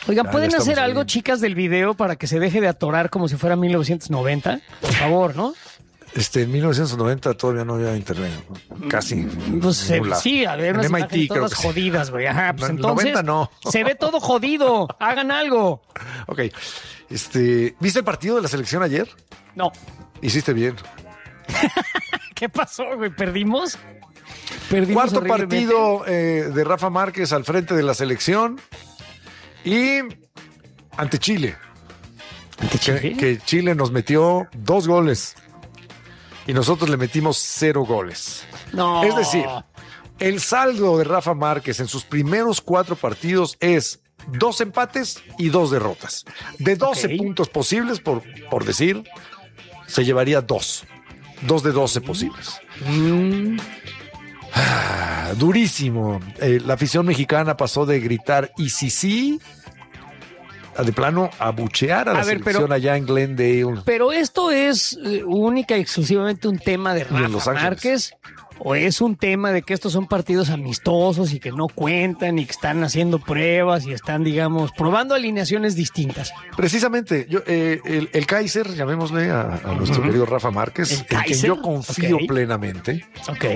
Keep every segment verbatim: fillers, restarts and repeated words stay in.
Oigan, Ya, ¿pueden ya hacer estamos algo, ahí. chicas, del video para que se deje de atorar como si fuera mil novecientos noventa? Por favor, ¿no? Este, en mil novecientos noventa todavía no había internet, ¿no? Casi. Pues se- ningún lado. sí, a ver, En unas M I imágenes T creo todas que sí. jodidas, güey. Ajá, pues No, en el entonces noventa no. se ve todo jodido. Hagan algo. Ok. Este, ¿viste el partido de la selección ayer? No. Hiciste bien. ¿Qué pasó, güey? ¿Perdimos? Perdimos Cuarto horriblemente. partido eh, de Rafa Márquez al frente de la selección y ante Chile. ¿Ante Chile? Que, que Chile nos metió dos goles y nosotros le metimos cero goles. No. Es decir, el saldo de Rafa Márquez en sus primeros cuatro partidos es dos empates y dos derrotas. De doce Ok. puntos posibles, por, por decir, se llevaría dos. Dos de doce posibles. Mm, Ah, durísimo. Eh, la afición mexicana pasó de gritar y sí, sí, a de plano abuchear a la A ver, selección pero- allá en Glendale. pero esto es eh, única y exclusivamente un tema de Y en Los Rafa Ángeles. Márquez. ¿O es un tema de que estos son partidos amistosos y que no cuentan y que están haciendo pruebas y están, digamos, probando alineaciones distintas? Precisamente, yo, eh, el, el Kaiser, llamémosle a, a nuestro Ujú. querido Rafa Márquez, ¿El en quien Kaiser? yo confío Ok. plenamente, Ok.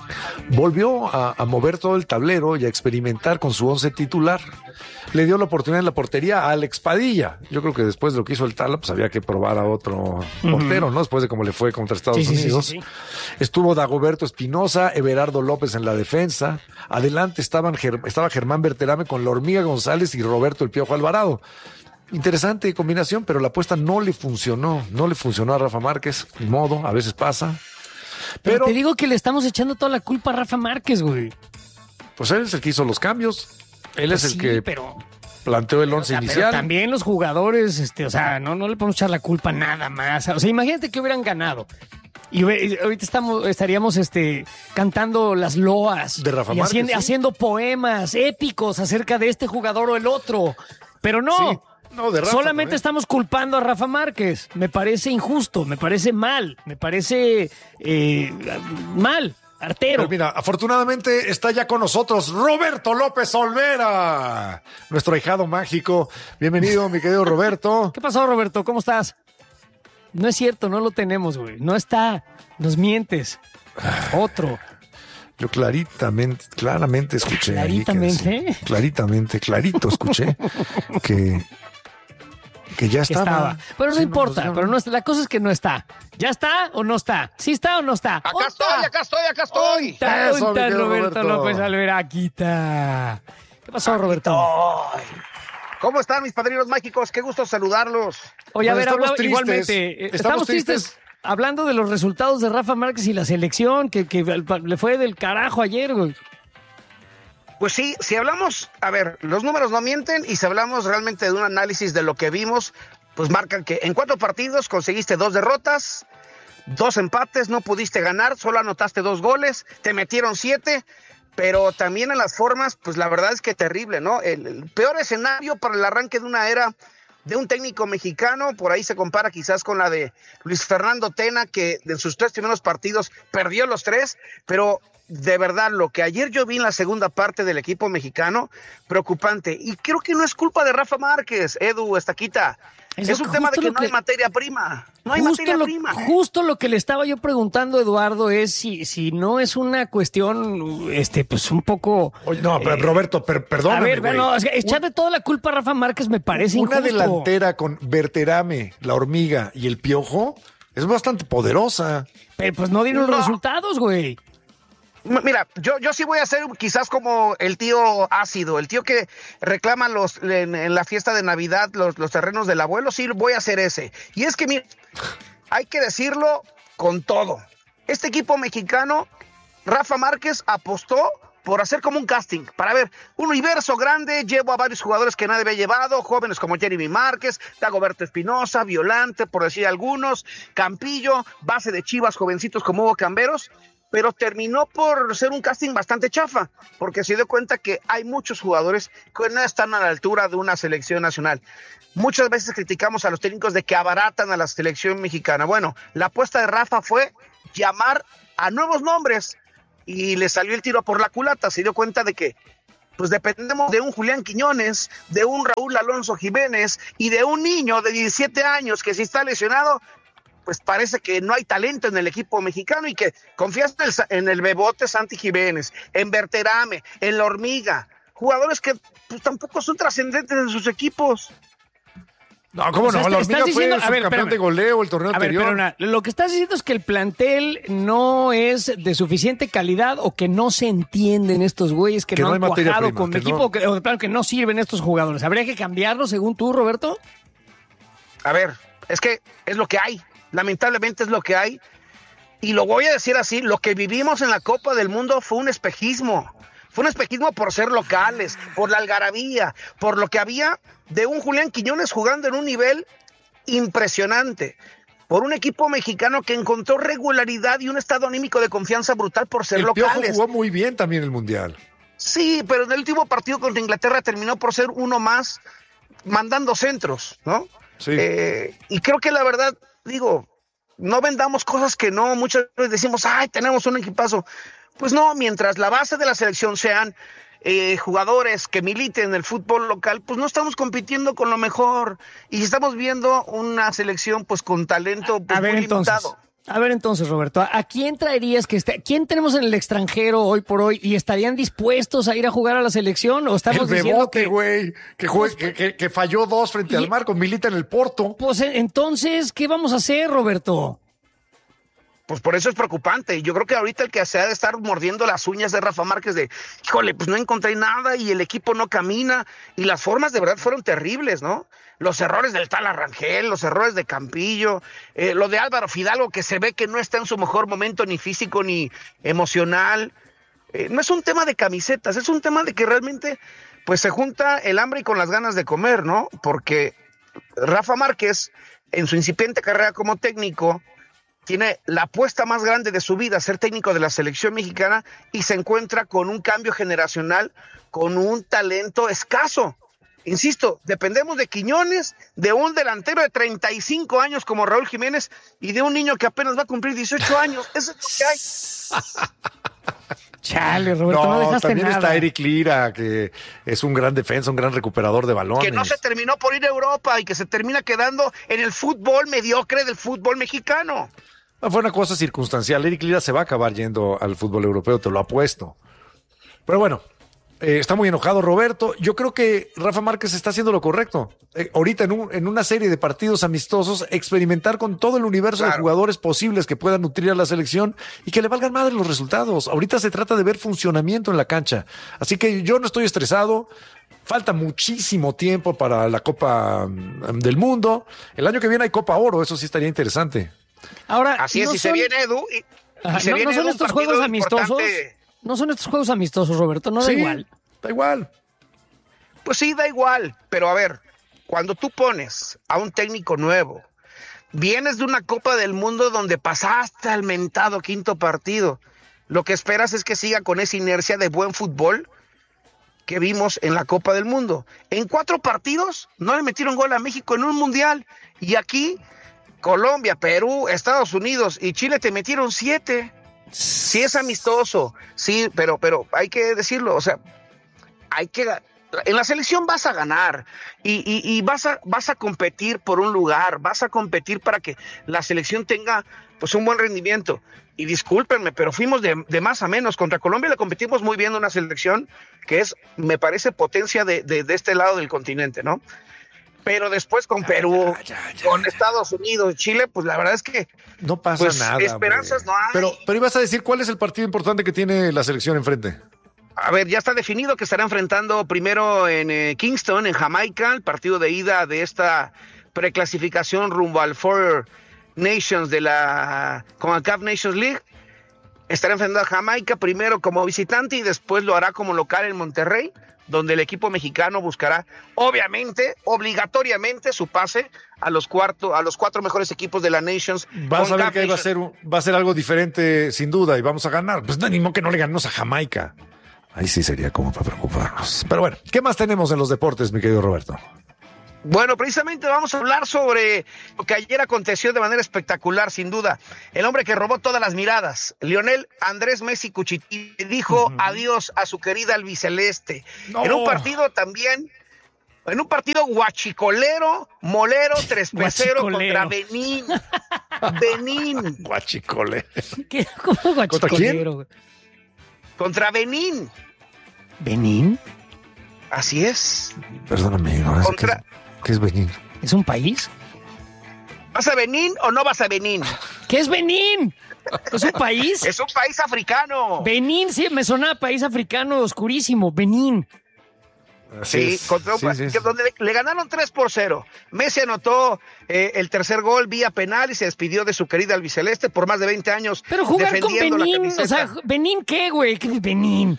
volvió a, a mover todo el tablero y a experimentar con su once titular. Le dio la oportunidad en la portería a Alex Padilla. Yo creo que después de lo que hizo el Tala, pues había que probar a otro portero, ¿no? Después de cómo le fue contra Estados Sí, sí, sí, Unidos. sí, sí. Estuvo Dagoberto Espinosa, Everardo López en la defensa. Adelante estaban Ger- estaba Germán Berterame con la Hormiga González y Roberto el Piojo Alvarado. Interesante combinación, pero la apuesta no le funcionó. No le funcionó a Rafa Márquez. Ni modo, a veces pasa. Pero, Pero, te digo que le estamos echando toda la culpa a Rafa Márquez, güey. pues él es el que hizo los cambios. Él Pues es el sí, que pero, planteó el o once sea, pero inicial. también los jugadores, este, o sea, no, no le podemos echar la culpa nada más. O sea, imagínate que hubieran ganado. Y hube- ahorita estamos, estaríamos este, cantando las loas De Rafa y Márquez, haciendo, sí. haciendo poemas épicos acerca de este jugador o el otro. Pero no, Sí. No, de Rafa solamente también. estamos culpando a Rafa Márquez. Me parece injusto, me parece mal, me parece eh, mal, artero. Pero mira, afortunadamente está ya con nosotros Roberto López Olvera, nuestro ahijado mágico. Bienvenido, mi querido Roberto. ¿Qué pasó, Roberto? ¿Cómo estás? No es cierto, no lo tenemos, güey. No está. Nos mientes. Otro. Yo claritamente, claramente escuché. ahí que ¿Claritamente? decía- claritamente, clarito escuché que, que ya Que estaba. estaba. Pero no Sí, importa, nos- pero no está. La cosa es que no está. ¿Ya está o no está? ¿Sí está o no está? Acá ¿Onta? estoy, acá estoy, acá estoy. ¿Onta? Eso, mi ¿Onta, querido Roberto, Roberto? López Alveraquita? ¿Qué pasó, Roberto? Ay. ¿Cómo están mis padrinos mágicos? Qué gusto saludarlos. Oye, a Pues ver, estamos habla- tristes. igualmente. eh, Estamos Estamos tristes. tristes. Hablando de los resultados de Rafa Márquez y la selección, que, que le fue del carajo ayer, güey. Pues sí, si hablamos, a ver, los números no mienten y si hablamos realmente de un análisis de lo que vimos, pues marcan que en cuatro partidos conseguiste dos derrotas, dos empates, no pudiste ganar, solo anotaste dos goles, te metieron siete, pero también en las formas, pues la verdad es que terrible, ¿no? El, el peor escenario para el arranque de una era de un técnico mexicano, por ahí se compara quizás con la de Luis Fernando Tena, que en sus tres primeros partidos perdió los tres, pero de verdad, lo que ayer yo vi en la segunda parte del equipo mexicano, preocupante. Y creo que no es culpa de Rafa Márquez, Edu, Estaquita. Es Es, lo un que- tema de justo que lo no que- hay materia prima. No hay Justo materia lo, prima. justo lo que le estaba yo preguntando, Eduardo, es si, si no es una cuestión, este, pues un poco. Oye, no, pero eh, Roberto, per- perdóname, a ver, güey. bueno, es que echarle toda la culpa a Rafa Márquez me parece Una injusto. delantera con Berterame, la Hormiga y el Piojo es bastante poderosa. Pero pues no dieron los No. resultados, güey. M- Mira, yo, yo sí voy a ser quizás como el tío ácido, el tío que reclama los en, en la fiesta de Navidad los, los terrenos del abuelo, sí voy a ser ese. Y es que, mira, hay que decirlo con todo. Este equipo mexicano, Rafa Márquez apostó por hacer como un casting, para ver, un universo grande, llevo a varios jugadores que nadie había llevado, jóvenes como Jeremy Márquez, Dagoberto Espinosa, Violante, por decir algunos, Campillo, base de Chivas, jovencitos como Hugo Camberos, pero terminó por ser un casting bastante chafa, porque se dio cuenta que hay muchos jugadores que no están a la altura de una selección nacional. Muchas veces criticamos a los técnicos de que abaratan a la selección mexicana. Bueno, la apuesta de Rafa fue llamar a nuevos nombres y le salió el tiro por la culata. Se dio cuenta de que pues dependemos de un Julián Quiñones, de un Raúl Alonso Jiménez y de un niño de diecisiete años que si está lesionado, pues parece que no hay talento en el equipo mexicano y que confías en el, en el Bebote Santi Jiménez, en Berterame, en La Hormiga, jugadores que pues, tampoco son trascendentes en sus equipos. No, ¿cómo O sea, no? La estás Hormiga diciendo- fue a ver, subcampeón espérame. de goleo el torneo A ver, anterior. pero na- lo que estás diciendo es que el plantel no es de suficiente calidad o que no se entienden estos güeyes, que, Que no no han hay materia cuajado prima, con que equipo no- o, que, o de plano que no sirven estos jugadores. ¿Habría que cambiarlo según tú, Roberto? A ver, es que es lo que hay, lamentablemente es lo que hay. Y lo voy a decir así, lo que vivimos en la Copa del Mundo fue un espejismo. Fue un espejismo por ser locales, por la algarabía, por lo que había de un Julián Quiñones jugando en un nivel impresionante, por un equipo mexicano que encontró regularidad y un estado anímico de confianza brutal por ser El Piojo locales. jugó muy bien también el Mundial. Sí, pero en el último partido contra Inglaterra terminó por ser uno más mandando centros, ¿no? Sí. Eh, y creo que la verdad, digo, no vendamos cosas que no, muchas veces decimos, ay, tenemos un equipazo. Pues no, mientras la base de la selección sean eh, jugadores que militen en el fútbol local, pues no estamos compitiendo con lo mejor y estamos viendo una selección pues con talento pues, A ver, muy entonces. limitado. A ver, entonces, Roberto, ¿a, a quién traerías que esté? ¿Quién tenemos en el extranjero hoy por hoy y estarían dispuestos a ir a jugar a la selección? ¿O estamos El diciendo Bebote, que, güey, que, jue- que, que, que falló dos frente Y- al Marco, milita en el Porto. pues eh, entonces, ¿qué vamos a hacer, Roberto? Pues por eso es preocupante. Yo creo que ahorita el que se ha de estar mordiendo las uñas de Rafa Márquez de, híjole, pues no encontré nada y el equipo no camina y las formas de verdad fueron terribles, ¿no? Los errores del tal Arrangel, los errores de Campillo, eh, lo de Álvaro Fidalgo que se ve que no está en su mejor momento ni físico ni emocional. Eh, no es un tema de camisetas, es un tema de que realmente pues se junta el hambre y con las ganas de comer, ¿no? Porque Rafa Márquez en su incipiente carrera como técnico tiene la apuesta más grande de su vida, ser técnico de la selección mexicana, y se encuentra con un cambio generacional, con un talento escaso. Insisto, dependemos de Quiñones, de un delantero de treinta y cinco años como Raúl Jiménez y de un niño que apenas va a cumplir dieciocho años. Eso es lo que hay. Chale, Roberto, no, No, dejaste también nada. está Eric Lira, que es un gran defensa, un gran recuperador de balones. Que no se terminó por ir a Europa y que se termina quedando en el fútbol mediocre del fútbol mexicano. No, fue una cosa circunstancial. Eric Lira se va a acabar yendo al fútbol europeo, te lo apuesto. Pero bueno, eh, está muy enojado Roberto. Yo creo que Rafa Márquez está haciendo lo correcto. Eh, ahorita en, un- en una serie de partidos amistosos, experimentar con todo el universo de Claro. jugadores posibles que puedan nutrir a la selección y que le valgan madre los resultados. Ahorita se trata de ver funcionamiento en la cancha. Así que yo no estoy estresado. Falta muchísimo tiempo para la Copa mm, del Mundo. El año que viene hay Copa Oro, eso sí estaría interesante. Ahora, Así es, no y son- se viene Edu. Y, y Ajá, se no, viene no son Edu, un estos partido juegos amistosos. importante. No son estos juegos amistosos, Roberto, no da Sí, igual. Da igual. Pues sí, da igual, pero a ver, cuando tú pones a un técnico nuevo, vienes de una Copa del Mundo donde pasaste al mentado quinto partido, lo que esperas es que siga con esa inercia de buen fútbol que vimos en la Copa del Mundo. En cuatro partidos no le metieron gol a México en un mundial, y aquí Colombia, Perú, Estados Unidos y Chile te metieron siete. Sí es amistoso, sí, pero, pero hay que decirlo, o sea, hay que, en la selección vas a ganar y, y, y vas a, vas a competir por un lugar, vas a competir para que la selección tenga pues un buen rendimiento. Y discúlpenme, pero fuimos de, de más a menos. Contra Colombia le competimos muy bien, una selección que es, me parece, potencia de, de, de este lado del continente, ¿no? Pero después con Perú, ya, ya, con ya. Estados Unidos, Chile, pues la verdad es que No pasa Pues, nada. esperanzas hombre. no hay. Pero, pero ibas a decir cuál es el partido importante que tiene la selección enfrente. A ver, ya está definido que estará enfrentando primero en eh, Kingston, en Jamaica, el partido de ida de esta preclasificación rumbo al Four Nations de la CONCACAF Nations League. Estará enfrentando a Jamaica primero como visitante y después lo hará como local en Monterrey, donde el equipo mexicano buscará, obviamente, obligatoriamente, su pase a los cuarto, a los cuatro mejores equipos de la Nations. Vas a ver CONCACAF que ahí va a Nations. ser, un- va a ser algo diferente, sin duda, y vamos a ganar. Pues no, ni modo que no le ganemos a Jamaica. Ahí sí sería como para preocuparnos. Pero bueno, ¿qué más tenemos en los deportes, mi querido Roberto? Bueno, precisamente vamos a hablar sobre lo que ayer aconteció de manera espectacular, sin duda. El hombre que robó todas las miradas, Lionel Andrés Messi Cuchití, dijo uh-huh. adiós a su querida albiceleste. No. En un partido también, en un partido guachicolero, molero, trespecero contra Benín. Benín. Guachicolero. ¿Qué? ¿Cómo guachicolero? ¿Contra quién? Contra Benín. ¿Benín? Así es. Perdóname, no Contra... ¿qué, ¿qué es Benín? ¿Es un país? ¿Vas a Benín o no vas a Benín? ¿Qué es Benín? ¿Es un país? Es un país africano. Benín, sí, me sonaba país africano oscurísimo. Benín. Sí, contra un, sí, sí. donde le, le ganaron tres por cero. Messi anotó eh, el tercer gol vía penal y se despidió de su querida albiceleste por más de veinte años. Pero jugar con Benín, o sea, ¿Benín qué, güey? ¿Qué es Benín?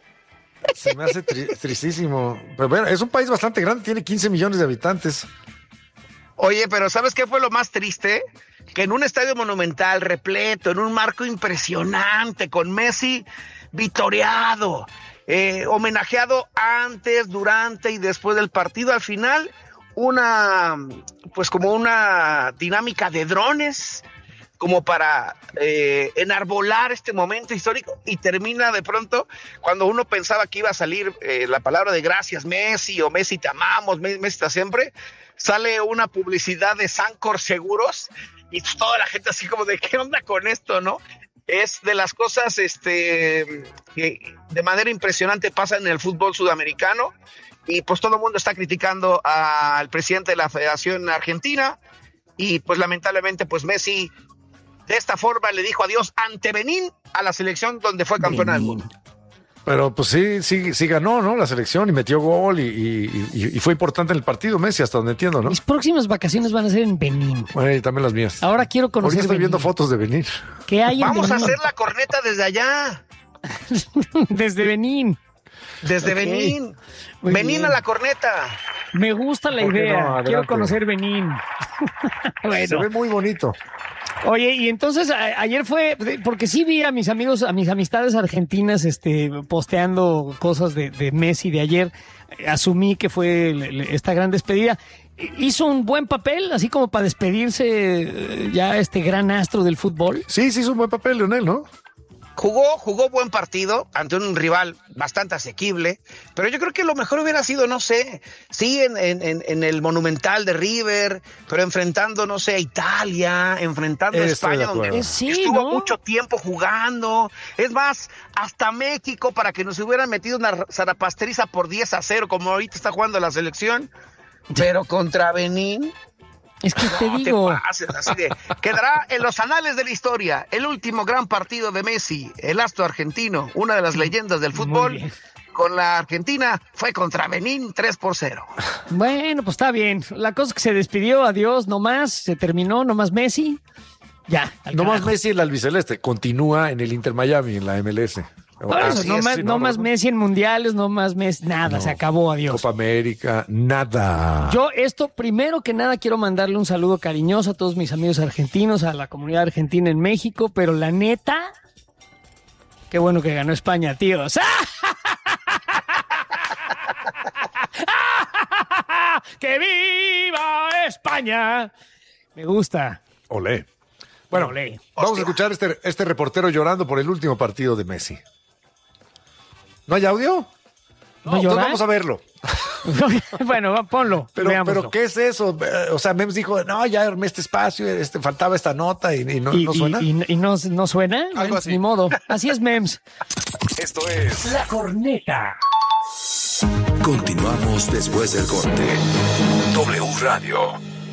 Se me hace tri- tristísimo. Pero bueno, es un país bastante grande, tiene quince millones de habitantes. Oye, pero ¿sabes qué fue lo más triste? Que en un estadio monumental, repleto, en un marco impresionante, con Messi vitoreado, eh, homenajeado antes, durante y después del partido, al final, una, pues como una dinámica de drones, como para eh, enarbolar este momento histórico, y termina de pronto, cuando uno pensaba que iba a salir eh, la palabra de gracias Messi, o Messi te amamos, Messi está siempre, sale una publicidad de Sancor Seguros, y toda la gente así como de, ¿qué onda con esto, no? Es de las cosas este, que de manera impresionante pasan en el fútbol sudamericano, y pues todo el mundo está criticando al presidente de la Federación Argentina, y pues lamentablemente pues Messi de esta forma le dijo adiós ante Benín a la selección donde fue campeona del mundo. Pero pues sí, sí, sí ganó, ¿no? La selección y metió gol y, y, y, y fue importante en el partido Messi, hasta donde entiendo, ¿no? Mis próximas vacaciones van a ser en Benín. Bueno, y también las mías. Ahora quiero conocer Hoy estoy Benín. viendo fotos de Benín. ¿Qué hay en Vamos Benín? a hacer la corneta desde allá. Desde Benín. Desde okay. Benín. Muy Benín bien. A la corneta. Me gusta la idea. No, quiero conocer Benín. Bueno. Se ve muy bonito. Oye, y entonces a, ayer fue, porque sí vi a mis amigos, a mis amistades argentinas, este, posteando cosas de, de Messi de ayer. Asumí que fue le, le, esta gran despedida. Hizo un buen papel, así como para despedirse ya este gran astro del fútbol. Sí, sí hizo un buen papel, Lionel, ¿no? Jugó, jugó buen partido ante un rival bastante asequible, pero yo creo que lo mejor hubiera sido, no sé, sí, en, en, en el Monumental de River, pero enfrentando, no sé, a Italia, enfrentando a España, donde eh, sí, estuvo ¿no? mucho tiempo jugando. Es más, hasta México, para que nos hubieran metido una zarapasteriza por diez a cero, como ahorita está jugando la selección, pero contra Benín. Es que te no digo. Te pases, así de, quedará en los anales de la historia el último gran partido de Messi, el astro argentino, una de las leyendas del fútbol. Con la Argentina fue contra Benín tres por cero. Bueno, pues está bien. La cosa es que se despidió, adiós, nomás, se terminó, nomás Messi. Ya. Nomás Messi en la albiceleste. Continúa en el Inter Miami, en la M L S. Por eso, no, es, más, sí, no, no más no. Messi en mundiales, no más Messi, nada, no, se acabó, adiós. Copa América, nada. Yo esto, primero que nada, quiero mandarle un saludo cariñoso a todos mis amigos argentinos, a la comunidad argentina en México, pero la neta, qué bueno que ganó España, tíos. ¡Que viva España! Me gusta. Olé. Bueno, Olé. Vamos Hostia. a escuchar este, este reportero llorando por el último partido de Messi. ¿No hay audio? ¿No, no entonces vamos a verlo. Bueno, ponlo. Pero, pero, ¿qué es eso? O sea, Mems dijo, no, ya armé este espacio, este, faltaba esta nota y, y, no, y no suena. ¿Y, y, y no, no suena? Algo así. Ni modo. Así es, Mems. Esto es La Corneta. Continuamos después del corte. W Radio.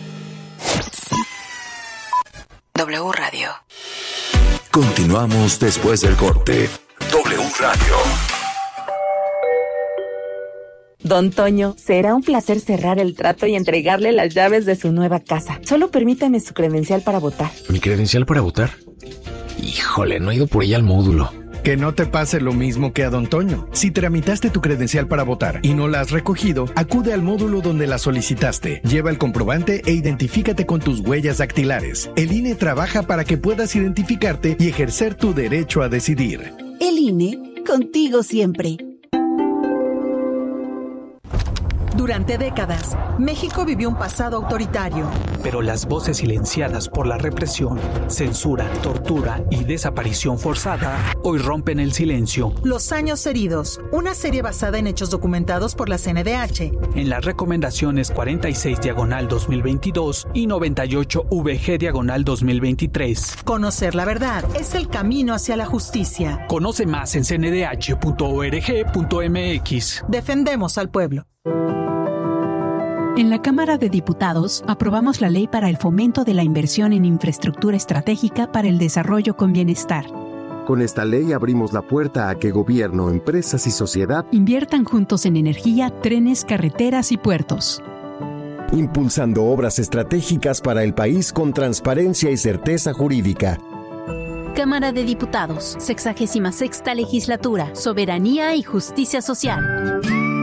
W Radio. Continuamos después del corte. W Radio. Don Toño, será un placer cerrar el trato y entregarle las llaves de su nueva casa. Solo permítame su credencial para votar. ¿Mi credencial para votar? Híjole, no he ido por ella al módulo. Que no te pase lo mismo que a Don Toño. Si tramitaste tu credencial para votar y no la has recogido, acude al módulo donde la solicitaste. Lleva el comprobante e identifícate con tus huellas dactilares. El I N E trabaja para que puedas identificarte y ejercer tu derecho a decidir. El I N E, contigo siempre. Durante décadas, México vivió un pasado autoritario. Pero las voces silenciadas por la represión, censura, tortura y desaparición forzada hoy rompen el silencio. Los años heridos, una serie basada en hechos documentados por la C N D H. En las recomendaciones cuarenta y seis diagonal dos mil veintidós y noventa y ocho V G diagonal dos mil veintitrés. Conocer la verdad es el camino hacia la justicia. Conoce más en c n d h punto org punto m x. Defendemos al pueblo. En la Cámara de Diputados aprobamos la ley para el fomento de la inversión en infraestructura estratégica para el desarrollo con bienestar. Con esta ley abrimos la puerta a que gobierno, empresas y sociedad inviertan juntos en energía, trenes, carreteras y puertos. Impulsando obras estratégicas para el país con transparencia y certeza jurídica. Cámara de Diputados, sexagésima sexta legislatura, soberanía y justicia social.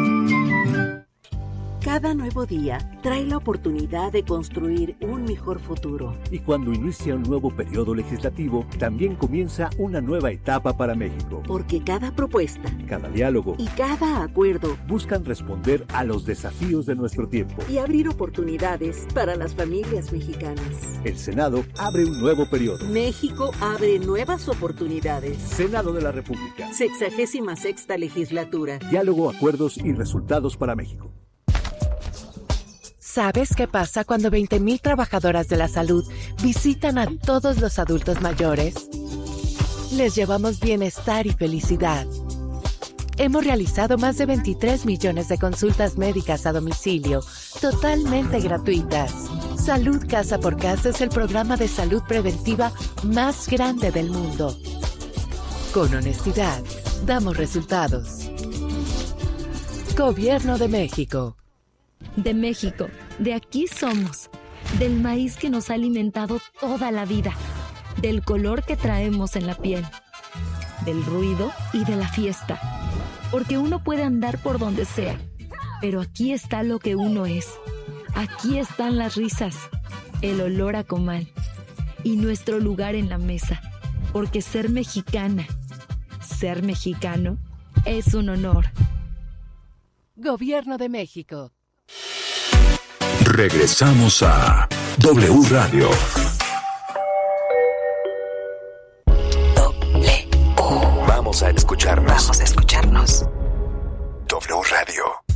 Cada nuevo día trae la oportunidad de construir un mejor futuro. Y cuando inicia un nuevo periodo legislativo, también comienza una nueva etapa para México. Porque cada propuesta, cada diálogo y cada acuerdo buscan responder a los desafíos de nuestro tiempo y abrir oportunidades para las familias mexicanas. El Senado abre un nuevo periodo. México abre nuevas oportunidades. Senado de la República. Sexagésima sexta legislatura. Diálogo, acuerdos y resultados para México. ¿Sabes qué pasa cuando veinte mil trabajadoras de la salud visitan a todos los adultos mayores? Les llevamos bienestar y felicidad. Hemos realizado más de veintitrés millones de consultas médicas a domicilio, totalmente gratuitas. Salud Casa por Casa es el programa de salud preventiva más grande del mundo. Con honestidad, damos resultados. Gobierno de México. De México, de aquí somos, del maíz que nos ha alimentado toda la vida, del color que traemos en la piel, del ruido y de la fiesta, porque uno puede andar por donde sea, pero aquí está lo que uno es, aquí están las risas, el olor a comal y nuestro lugar en la mesa, porque ser mexicana, ser mexicano es un honor. Gobierno de México. Regresamos a W Radio. W. Vamos a escucharnos. Vamos a escucharnos. W Radio.